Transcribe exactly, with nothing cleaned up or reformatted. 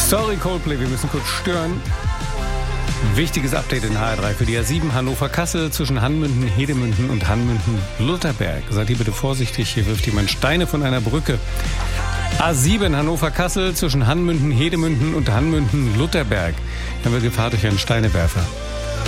Sorry Coldplay, wir müssen kurz stören. Wichtiges Update in H R drei für die A sieben Hannover-Kassel zwischen Hanmünden, Hedemünden und Hanmünden-Lutherberg. Seid ihr bitte vorsichtig, hier wirft jemand Steine von einer Brücke. A sieben Hannover-Kassel zwischen Hanmünden, Hedemünden und Hanmünden-Lutherberg. Dann wird Gefahr durch einen Steinewerfer.